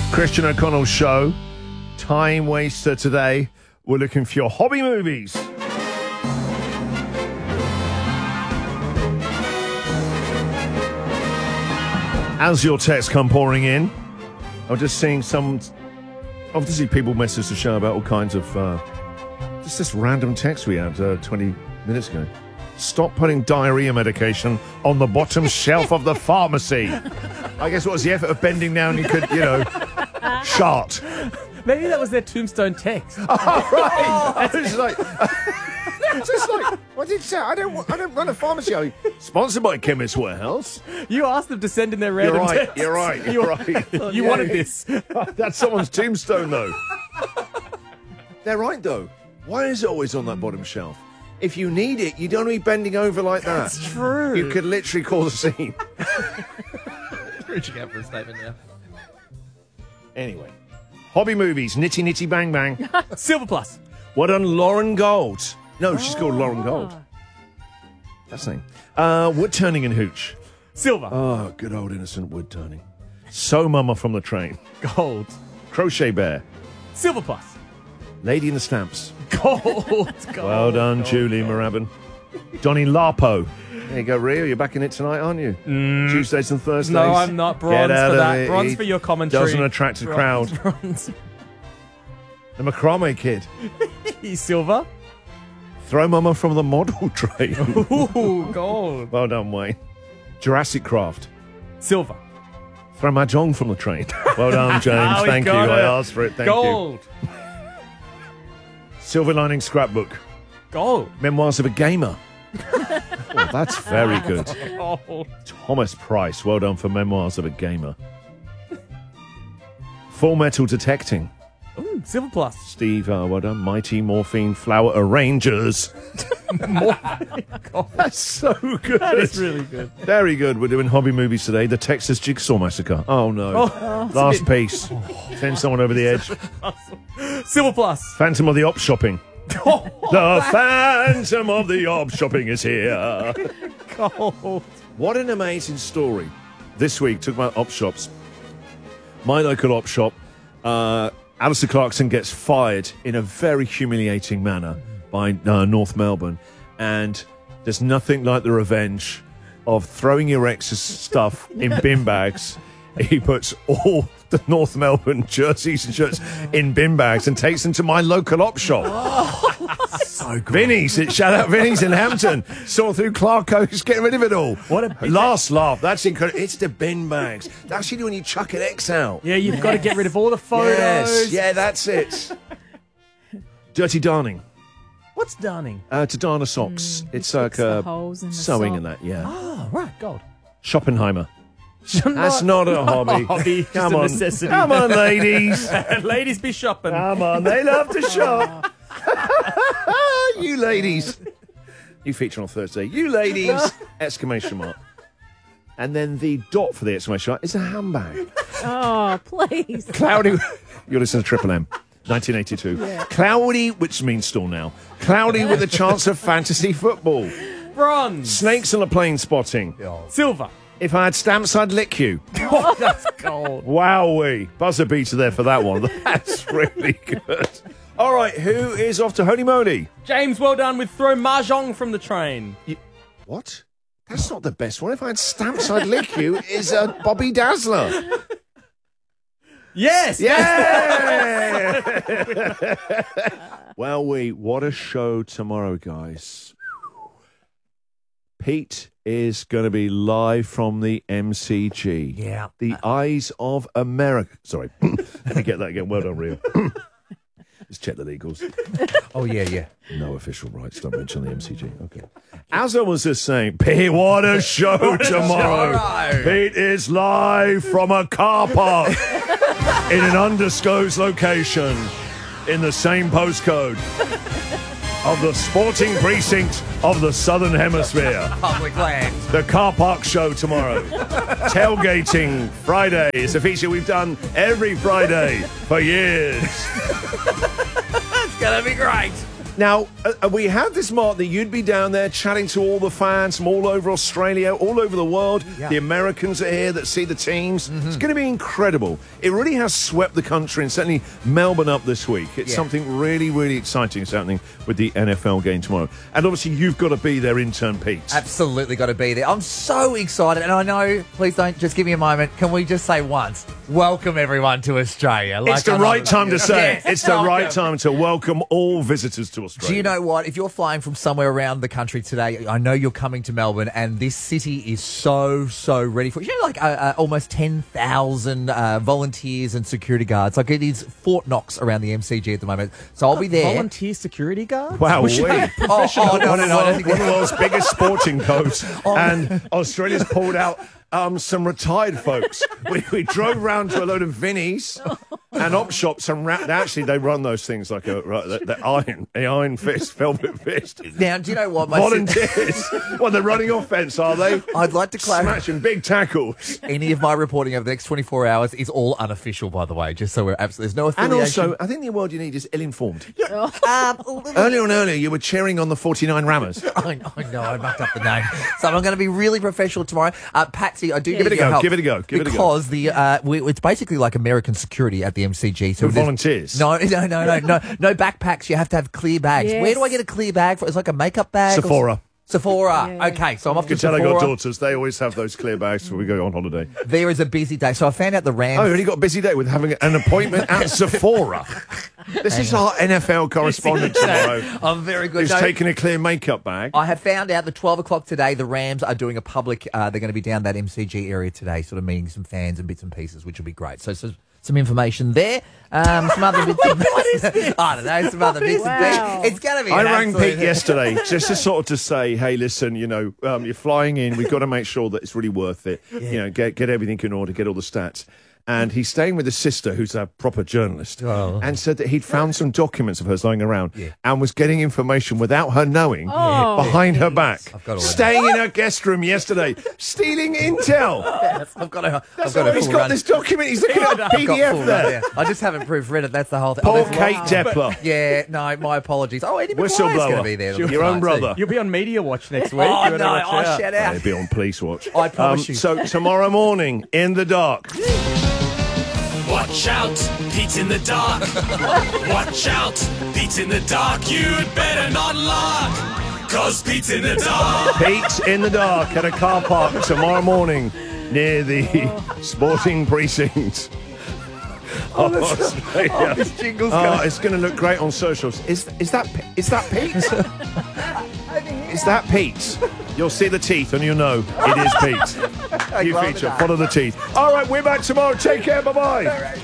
Christian O'Connell Show. Time waster today. We're looking for your hobby movies. As your texts come pouring in, I'm just seeing some... Obviously, people message the show about all kinds of... just this random text we had 20 minutes ago. Stop putting diarrhea medication on the bottom shelf of the pharmacy. I guess what was the effort of bending down? You could, shart. Maybe that was their tombstone text. Oh, right. It's like, what did you say? I don't run a pharmacy. I'm sponsored by Chemist Warehouse. You asked them to send in their random text. You're right. You wanted this. That's someone's tombstone, though. They're right, though. Why is it always on that bottom shelf? If you need it, you don't be bending over like that. That's true. You could literally cause a scene. Reaching out for a statement now. Anyway. Hobby movies, Nitty Nitty Bang Bang. Silver Plus. Well done, Lauren Gold. No, she's called Lauren Gold. That's the name. Wood turning and hooch. Silver. Oh, good old innocent wood turning. So Mama from the Train. Gold. Crochet Bear. Silver Plus. Lady in the Stamps. Gold. Well done, Julie Marabin. Donnie Larpo. There you go, Rio. You're back in it tonight, aren't you? Tuesdays and Thursdays. No, I'm not. Bronze Get out for of that. it. Bronze He for your commentary. Doesn't attract a crowd. Bronze. The Macrame Kid. Silver. Throw Mama from the model train. Ooh, gold. Well done, Wayne. Jurassic Craft. Silver. Throw Mahjong from the train. Well done, James. Oh, Thank you. I asked for it. Thank you. Gold. Silver Lining Scrapbook. Gold. Memoirs of a Gamer. Oh, that's very good. Gold. Thomas Price. Well done for Memoirs of a Gamer. Full Metal Detecting. Ooh, Silver Plus. Steve, well done. Mighty Morphine Flower Arrangers. That's so good. That is really good. Very good. We're doing hobby movies today. The Texas Jigsaw Massacre. Oh, no. Last piece. Send someone over the edge. Silver Plus. Phantom of the Op Shopping. The Phantom of the Op Shopping is here. Gold. What an amazing story. This week, talking about op shops. My local op shop, Alistair Clarkson gets fired in a very humiliating manner by North Melbourne. And there's nothing like the revenge of throwing your ex's stuff in bin bags. He puts all the North Melbourne jerseys and shirts in bin bags and takes them to my local op shop. So good. Vinny's, shout out Vinny's in Hampton. Saw through Clarko's getting rid of it all. What a last laugh. That's incredible. It's the bin bags. That's you do when you chuck an X out. Yeah, you've got to get rid of all the photos. Yes. Yeah, that's it. Dirty darning. What's darning? To darn a socks. It's like holes in the sewing sock. and that, yeah. Oh, right, gold. Schoppenheimer. That's not a hobby. Just Come a on. necessity. Come on, ladies. Ladies be shopping. Come on, they love to shop. You ladies. You feature on Thursday. You ladies! Exclamation mark. And then the dot for the exclamation mark is a handbag. Oh, please. Cloudy. You're listening to Triple M. 1982. Yeah. Cloudy, which means still now. Cloudy with a chance of fantasy football. Bronze. Snakes on a plane spotting. Silver. If I had stamps, I'd lick you. Oh, that's gold. Wowee. Buzzer beater there for that one. That's really good. All right, who is off to Holy Moly? James, well done with throw Mahjong from the train. What? That's not the best one. If I had stamps, I'd lick you is Bobby Dazzler. Yes. Yeah. Wowee, what a show tomorrow, guys. Pete is going to be live from the MCG. Yeah. The Eyes of America. Sorry. Let me get that again. Well done, Rio. Let's check the legals. Oh, yeah. No official rights. Don't mention the MCG. Okay. As I was just saying, Pete, what a show tomorrow. Pete is live from a car park in an undisclosed location in the same postcode of the sporting precinct of the Southern Hemisphere. Public land. The car park show tomorrow. Tailgating Friday is a feature we've done every Friday for years. It's going to be great. Now, we had this, Mark, that you'd be down there chatting to all the fans from all over Australia, all over the world. Yeah. The Americans are here that see the teams. It's going to be incredible. It really has swept the country and certainly Melbourne up this week. It's something really, really exciting is happening with the NFL game tomorrow. And obviously, you've got to be there, intern Pete. Absolutely got to be there. I'm so excited. And I know, please don't just give me a moment. Can we just say once, welcome everyone to Australia. It's the right time to say it. Yes, It's the right welcome. time to welcome all visitors to Australia. Do you know what? If you're flying from somewhere around the country today, I know you're coming to Melbourne, and this city is so ready for it. You know, like almost 10,000 volunteers and security guards. Like it is Fort Knox around the MCG at the moment. So I'll be there. Volunteer security guards? Wow, We should wait. have Oh, professional. no, one of I don't think the world's biggest sporting codes, and Australia's pulled out some retired folks. We drove round to a load of Vinnies and op shops and actually they run those things like the iron fist, velvet fist. Now, do you know what? Volunteers. Well, they're running offence, are they? I'd like to clarify. Smashing big tackles. Any of my reporting over the next 24 hours is all unofficial, by the way, just so we're absolutely... There's no And affiliation. also, I think the word you need is ill-informed. Earlier, you were cheering on the 49 Rammers. I know, I mucked up the name. So I'm going to be really professional tomorrow. Patsy, I do Give it a need your go, help give it a go, give it a go. Because it's basically like American security at the MCG. So With there's- volunteers? No backpacks. You have to have clear bags. Yes. Where do I get a clear bag for? It's like a makeup bag. or Sephora. Sephora. Yeah. Okay, so I'm off to You can tell I Sephora. got daughters. They always have those clear bags when we go on holiday. There is a busy day. So I found out the Rams... Oh, you already got a busy day with having an appointment at Sephora. This is our NFL correspondent tomorrow. I'm very good. Who's No, taking a clear makeup bag. I have found out that 12 o'clock today, the Rams are doing a public, they're going to be down that MCG area today, sort of meeting some fans and bits and pieces, which will be great. So some information there. Some other bits and pieces. I don't know, some other bits Wow. and pieces. It's going to be I an rang absolute- Pete yesterday just to sort of to say, hey, listen, you're flying in. We've got to make sure that it's really worth it. Get everything in order, get all the stats. And he's staying with his sister, who's a proper journalist, and said that he'd found some documents of hers lying around and was getting information without her knowing behind her back. I've got all that. Staying in her guest room yesterday, stealing intel. I've got a That's full why he's got run. this document. He's looking at a I've got full PDF run there. I just haven't proofread it. That's the whole thing. Poor there's Kate lots- Depler. Yeah, no, my apologies. Oh, Eddie McGuire's going to Whistleblower. be there. Your own brother. You'll be on Media Watch next week. Oh, You better no. watch Oh, out. shout out. They'd be on Police Watch. I promise you. So tomorrow morning, in the dark. Watch out, Pete's in the dark. Watch out, Pete's in the dark. You'd better not lark, 'cause Pete's in the dark. Pete's in the dark at a car park tomorrow morning near the sporting precinct of Australia. This jingle's Oh, going. it's going to look great on socials. Is that Pete? Is that Pete? You'll see the teeth and you'll know it is Pete. New feature, follow the teeth. All right, we're back tomorrow. Take care. Bye-bye.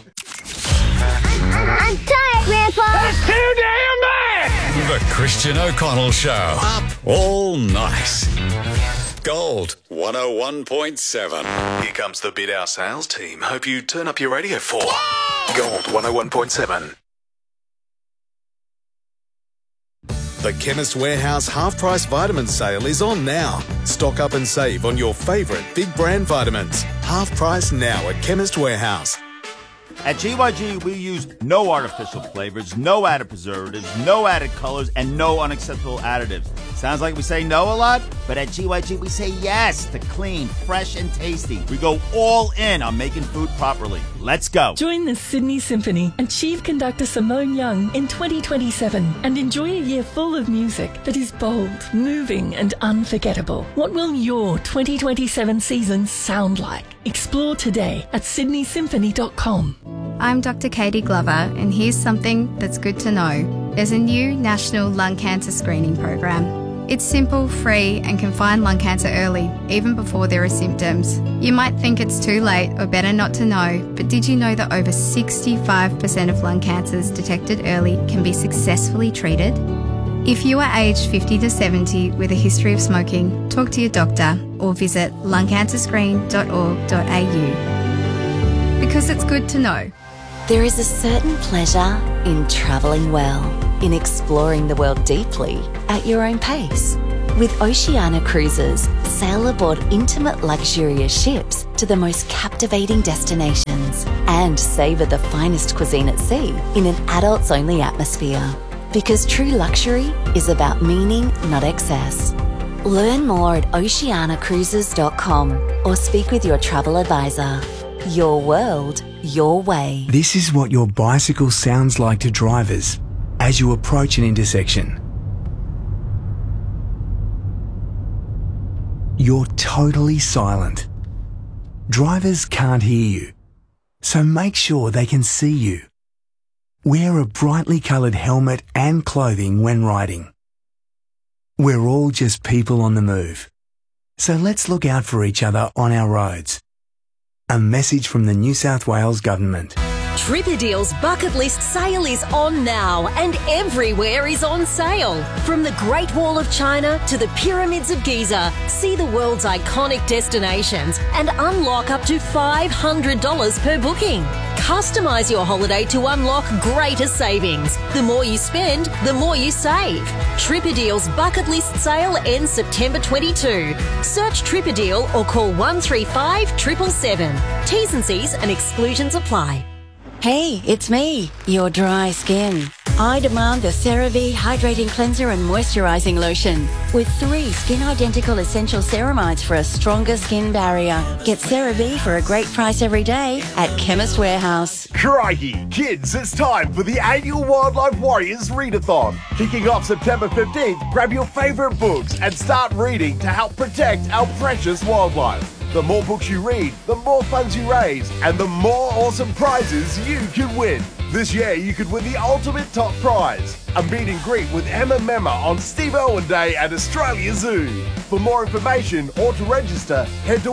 I'm tired, Grandpa. Too damn bad. The Christian O'Connell Show. Up all night. Gold 101.7. Here comes the Bid Our Sales team. Hope you turn up your radio for Gold 101.7. The Chemist Warehouse half-price vitamin sale is on now. Stock up and save on your favourite big brand vitamins. Half price now at Chemist Warehouse. At GYG, we use no artificial flavors, no added preservatives, no added colors, and no unacceptable additives. Sounds like we say no a lot, but at GYG, we say yes to clean, fresh, and tasty. We go all in on making food properly. Let's go. Join the Sydney Symphony and Chief Conductor Simone Young in 2027 and enjoy a year full of music that is bold, moving, and unforgettable. What will your 2027 season sound like? Explore today at sydneysymphony.com. I'm Dr. Katie Glover, and here's something that's good to know. There's a new national lung cancer screening program. It's simple, free, and can find lung cancer early, even before there are symptoms. You might think it's too late or better not to know, but did you know that over 65% of lung cancers detected early can be successfully treated? If you are aged 50 to 70 with a history of smoking, talk to your doctor or visit lungcancerscreen.org.au. Because it's good to know. There is a certain pleasure in travelling well, in exploring the world deeply at your own pace. With Oceania Cruises, sail aboard intimate luxurious ships to the most captivating destinations and savour the finest cuisine at sea in an adults-only atmosphere. Because true luxury is about meaning, not excess. Learn more at oceanacruises.com or speak with your travel advisor. Your world, your way. This is what your bicycle sounds like to drivers as you approach an intersection. You're totally silent. Drivers can't hear you, so make sure they can see you. Wear a brightly coloured helmet and clothing when riding. We're all just people on the move, so let's look out for each other on our roads. A message from the New South Wales Government. Tripadeal's bucket list sale is on now and everywhere is on sale. From the Great Wall of China to the Pyramids of Giza, see the world's iconic destinations and unlock up to $500 per booking. Customise your holiday to unlock greater savings. The more you spend, the more you save. Tripadeal's bucket list sale ends September 22. Search Tripadeal or call 135 777. T's and C's and exclusions apply. Hey, it's me, your dry skin. I demand the CeraVe Hydrating Cleanser and Moisturising Lotion with 3 skin-identical essential ceramides for a stronger skin barrier. Get CeraVe for a great price every day at Chemist Warehouse. Crikey! Kids, it's time for the annual Wildlife Warriors Readathon. Kicking off September 15th, grab your favourite books and start reading to help protect our precious wildlife. The more books you read, the more funds you raise, and the more awesome prizes you can win. This year, you could win the ultimate top prize, a meet and greet with Emma Memma on Steve Irwin Day at Australia Zoo. For more information or to register, head to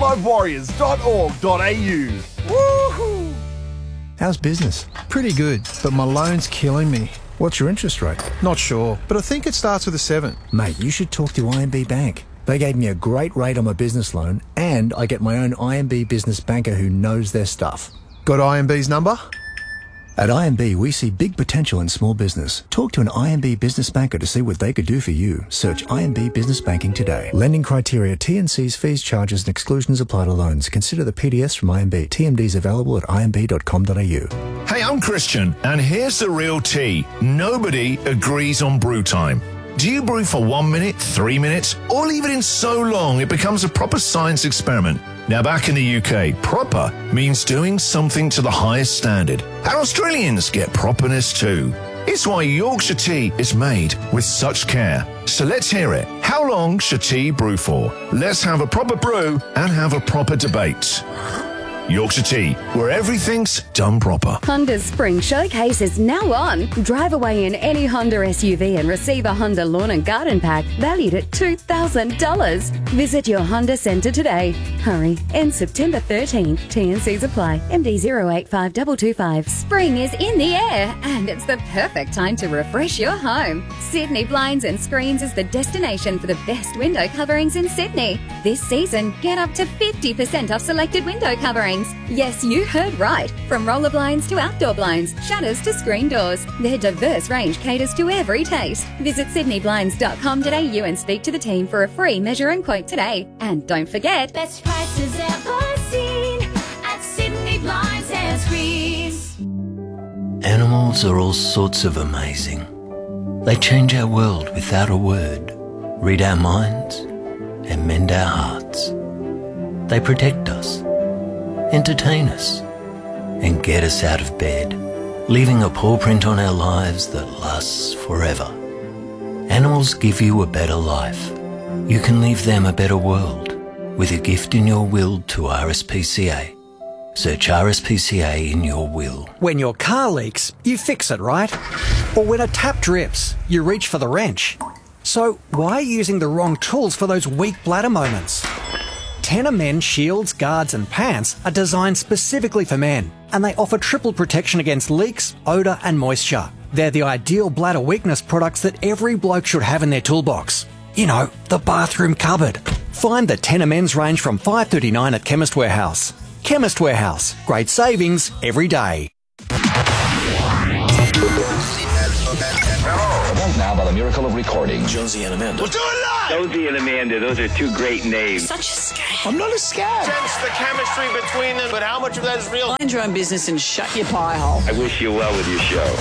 wildlifewarriors.org.au. Woohoo! How's business? Pretty good, but my loan's killing me. What's your interest rate? Not sure, but I think it starts with a 7. Mate, you should talk to IMB Bank. They gave me a great rate on my business loan, and I get my own IMB business banker who knows their stuff. Got IMB's number? At IMB, we see big potential in small business. Talk to an IMB business banker to see what they could do for you. Search IMB Business Banking today. Lending criteria, T&Cs, fees, charges and exclusions apply to loans. Consider the PDS from IMB. TMDs available at imb.com.au. Hey, I'm Christian, and here's the real tea. Nobody agrees on brew time. Do you brew for 1 minute, 3 minutes, or leave it in so long it becomes a proper science experiment? Now, back in the UK, proper means doing something to the highest standard. And Australians get properness too. It's why Yorkshire tea is made with such care. So let's hear it. How long should tea brew for? Let's have a proper brew and have a proper debate. Yorkshire Tea, where everything's done proper. Honda's Spring Showcase is now on. Drive away in any Honda SUV and receive a Honda Lawn and Garden Pack valued at $2,000. Visit your Honda Centre today. Hurry, ends September 13th. T&Cs apply. MD 085225. Spring is in the air and it's the perfect time to refresh your home. Sydney Blinds and Screens is the destination for the best window coverings in Sydney. This season, get up to 50% off selected window coverings. Yes, you heard right. From roller blinds to outdoor blinds, shutters to screen doors. Their diverse range caters to every taste. Visit sydneyblinds.com.au and speak to the team for a free measure and quote today. And don't forget, best prices ever seen at Sydney Blinds and Screens. Animals are all sorts of amazing. They change our world without a word, read our minds, and mend our hearts. They protect us, entertain us, and get us out of bed, leaving a paw print on our lives that lasts forever. Animals give you a better life. You can leave them a better world with a gift in your will to RSPCA. Search RSPCA in your will. When your car leaks, you fix it, right? Or when a tap drips, you reach for the wrench. So why are you using the wrong tools for those weak bladder moments? Tenor Men shields, guards and pants are designed specifically for men, and they offer triple protection against leaks, odour and moisture. They're the ideal bladder weakness products that every bloke should have in their toolbox. You know, the bathroom cupboard. Find the Tenor Men's range from $5.39 at Chemist Warehouse. Chemist Warehouse. Great savings every day. Now, by the miracle of recording, Jonesy and Amanda. We'll do it live! Jonesy and Amanda, those are two great names. Such a scam. I'm not a scam. Sense the chemistry between them, but how much of that is real? Mind your own business and shut your pie hole. I wish you well with your show.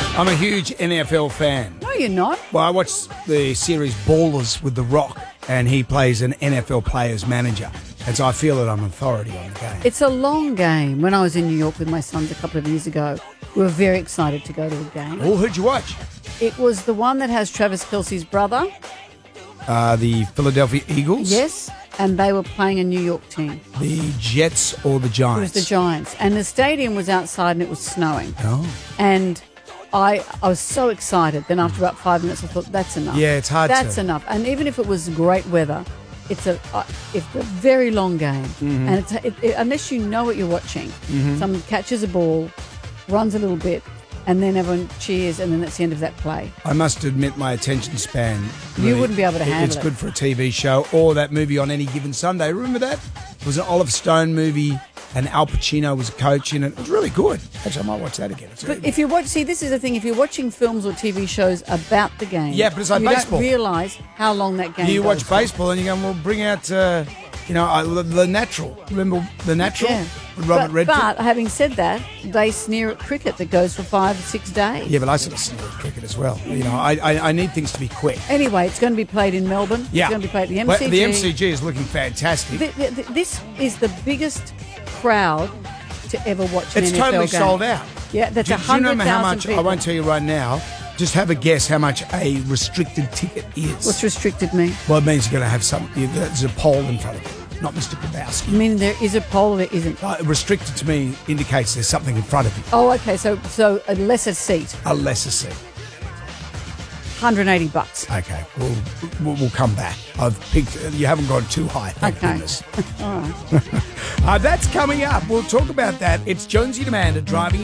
I'm a huge NFL fan. No, you're not. Well, I watched the series Ballers with The Rock, and he plays an NFL player's manager. And so I feel that I'm authority on the game. It's a long game. When I was in New York with my sons a couple of years ago, we were very excited to go to a game. Oh, who'd you watch? It was the one that has Travis Kelce's brother. The Philadelphia Eagles? Yes, and they were playing a New York team. The Jets or the Giants? It was the Giants. And the stadium was outside and it was snowing. Oh. And I was so excited. Then after about 5 minutes, I thought, that's enough. Yeah, it's hard That's to. enough. And even if it was great weather, it's a very long game. Mhm. And unless you know what you're watching, Mhm. someone catches a ball, runs a little bit, and then everyone cheers, and then that's the end of that play. I must admit my attention span. You wouldn't be able to handle It's it. good for a TV show or that movie On Any Given Sunday. Remember that? It was an Oliver Stone movie and Al Pacino was a coach in it. It was really good. Actually, I might watch that again. It's But if you watch, see, this is the thing. If you're watching films or TV shows about the game, Yeah, but it's like you baseball. don't realise how long that game. You goes watch for. baseball and you go, well, bring out, The Natural. Remember The Natural? Yeah. With Robert Redford? But having said that, they sneer at cricket that goes for 5 or 6 days. Yeah, but I sort of sneer at cricket as well. You know, I need things to be quick. Anyway, it's going to be played in Melbourne. Yeah. It's going to be played at the Well, MCG. the MCG is looking fantastic. This is the biggest crowd to ever watch an It's NFL totally game. sold out. Yeah, that's Do you know 100,000 how much? people. I won't tell you right now. Just have a guess how much a restricted ticket is. What's restricted mean? Well, it means you're going to have there's a pole in front of you, not Mr. Grabowski. I mean, there is a poll or there isn't? Restricted to me indicates there's something in front of you. Oh, okay. So a lesser seat, A lesser seat. $180. Okay, we'll come back. I've picked. You haven't gone too high. Thank goodness. All right. That's coming up. We'll talk about that. It's Jonesy and Amanda driving